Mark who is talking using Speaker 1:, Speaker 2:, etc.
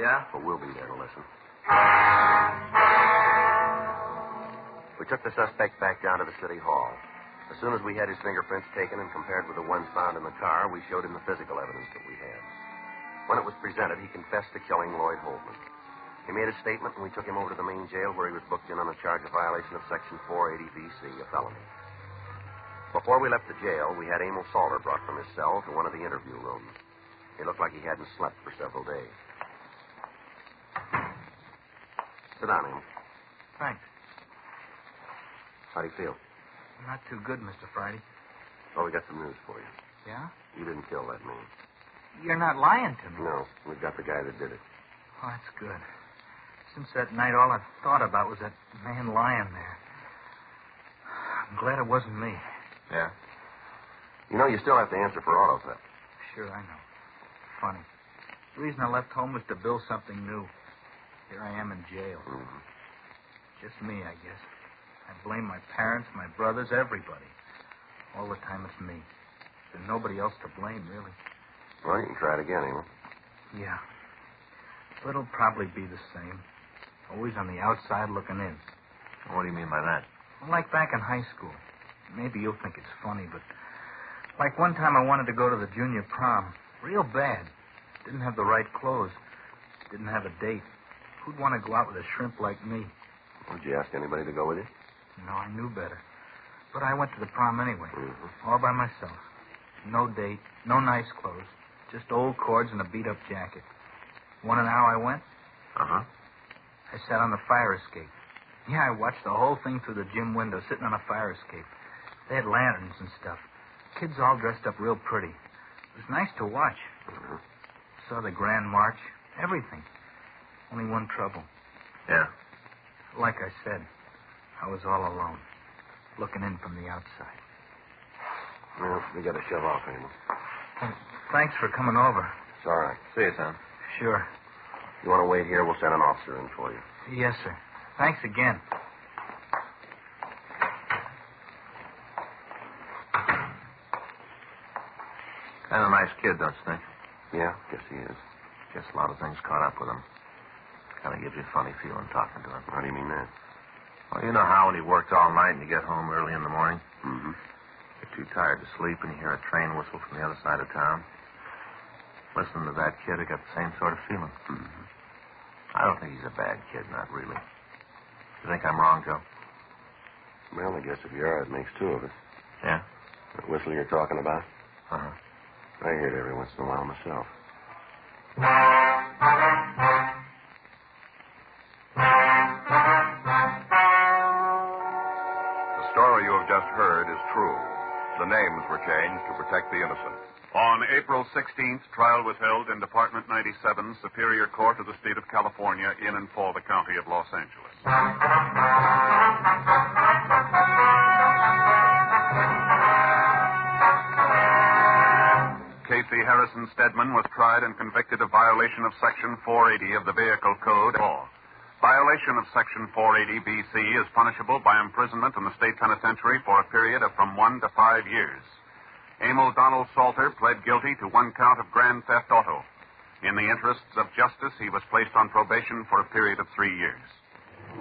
Speaker 1: Yeah?
Speaker 2: But we'll be there to listen. We took the suspect back down to the city hall. As soon as we had his fingerprints taken and compared with the ones found in the car, we showed him the physical evidence that we had. When it was presented, he confessed to killing Lloyd Holtman. He made a statement, and we took him over to the main jail where he was booked in on a charge of violation of Section 480 B.C., a felony. Before we left the jail, we had Emil Salter brought from his cell to one of the interview rooms. He looked like he hadn't slept for several days. Sit down, Emil.
Speaker 3: Thanks.
Speaker 2: How do you feel?
Speaker 3: Not too good, Mr. Friday.
Speaker 2: Oh, we got some news for you.
Speaker 3: Yeah?
Speaker 2: You didn't kill that man.
Speaker 3: You're not lying to me.
Speaker 2: No, we've got the guy that did it.
Speaker 3: Oh, that's good. Since that night, all I thought about was that man lying there. I'm glad it wasn't me.
Speaker 2: Yeah? You know, you still have to answer for auto theft.
Speaker 3: Sure, I know. Funny. The reason I left home was to build something new. Here I am in jail.
Speaker 2: Mm-hmm.
Speaker 3: Just me, I guess. I blame my parents, my brothers, everybody. All the time it's me. There's nobody else to blame, really.
Speaker 2: Well, you can try it again, Emil.
Speaker 3: Yeah. But it'll probably be the same. Always on the outside looking in.
Speaker 1: What do you mean by that?
Speaker 3: Well, like back in high school. Maybe you'll think it's funny, but like one time I wanted to go to the junior prom. Real bad. Didn't have the right clothes. Didn't have a date. Who'd want to go out with a shrimp like me?
Speaker 2: Well, did you ask anybody to go with you?
Speaker 3: No, I knew better. But I went to the prom anyway.
Speaker 2: Mm-hmm.
Speaker 3: All by myself. No date, no nice clothes. Just old cords and a beat-up jacket. Want to know how I went?
Speaker 1: Uh-huh.
Speaker 3: I sat on the fire escape. Yeah, I watched the whole thing through the gym window, sitting on a fire escape. They had lanterns and stuff. Kids all dressed up real pretty. It was nice to watch.
Speaker 2: Mm-hmm.
Speaker 3: Saw the Grand March, everything. Only one trouble.
Speaker 1: Yeah?
Speaker 3: Like I said, I was all alone, looking in from the outside.
Speaker 2: Well, we got to shove off, Emil.
Speaker 3: Well, thanks for coming over.
Speaker 2: It's all right.
Speaker 1: See you, son.
Speaker 3: Sure.
Speaker 2: You want to wait here? We'll send an officer in for you.
Speaker 3: Yes, sir. Thanks again.
Speaker 1: Kind of nice kid, don't you think?
Speaker 2: Yeah, guess he is.
Speaker 1: Guess a lot of things caught up with him. Kind of gives you a funny feeling talking to him.
Speaker 2: How do you mean that?
Speaker 1: Well, you know how when he worked all night and you get home early in the morning?
Speaker 2: Mm-hmm.
Speaker 1: You're too tired to sleep and you hear a train whistle from the other side of town. Listening to that kid, I got the same sort of feeling.
Speaker 2: Mm-hmm.
Speaker 1: I don't think he's a bad kid, not really. You think I'm wrong, Joe?
Speaker 2: Well, I guess if you are, it makes two of us.
Speaker 1: Yeah?
Speaker 2: That whistle you're talking about?
Speaker 1: Uh-huh.
Speaker 2: I hear it every once in a while myself.
Speaker 4: The story you have just heard is true. The names were changed to protect the innocent. On April 16th, trial was held in Department 97, Superior Court of the State of California, in and for the County of Los Angeles. Casey Harrison Stedman was tried and convicted of violation of Section 480 of the Vehicle Code law. Violation of Section 480 B.C. is punishable by imprisonment in the state penitentiary for a period of from 1 to 5 years. Emil Donald Salter pled guilty to 1 count of grand theft auto. In the interests of justice, he was placed on probation for a period of 3 years.